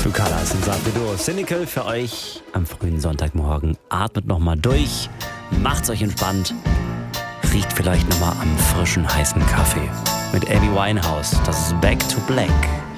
Lucalas und Safido. Cynical für euch am frühen Sonntagmorgen. Atmet nochmal durch, macht's euch entspannt, riecht vielleicht nochmal am frischen, heißen Kaffee. Mit Amy Winehouse, das ist Back to Black.